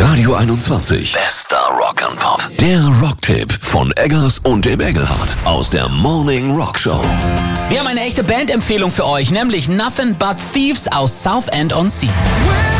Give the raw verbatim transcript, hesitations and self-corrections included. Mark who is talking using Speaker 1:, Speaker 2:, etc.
Speaker 1: Radio einundzwanzig. Bester Rock and Pop. Der Rocktipp von Eggers und dem Engelhardt aus der Morning Rock Show.
Speaker 2: Wir haben eine echte Bandempfehlung für euch, nämlich Nothing But Thieves aus Southend on Sea.